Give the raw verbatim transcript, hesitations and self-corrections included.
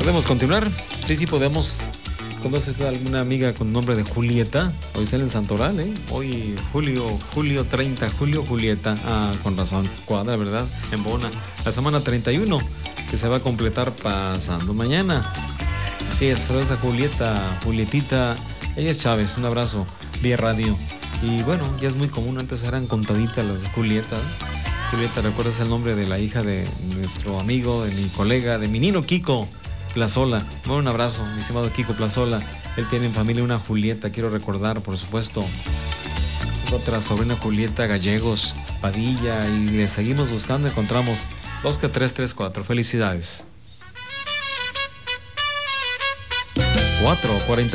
¿Podemos continuar? Sí, sí, podemos. ¿Conoce usted alguna amiga con nombre de Julieta? Hoy sale en Santoral, ¿eh? Hoy, julio, julio treinta, julio, Julieta. Ah, con razón. Cuadra, ¿verdad? En Bona. La semana treinta y uno, que se va a completar pasando mañana. Así es, saludos a Julieta, Julietita. Ella es Chávez, un abrazo, vía radio. Y bueno, ya es muy común, antes eran contaditas las Julieta. Julieta, ¿recuerdas el nombre de la hija de nuestro amigo, de mi colega, de mi nino Kiko Plazola? Bueno, un abrazo, mi estimado Kiko Plazola. Él tiene en familia una Julieta, quiero recordar, por supuesto. Otra sobrina Julieta Gallegos Padilla, y le seguimos buscando, encontramos dos que tres tres cuatro. Felicidades. cuatro cuarenta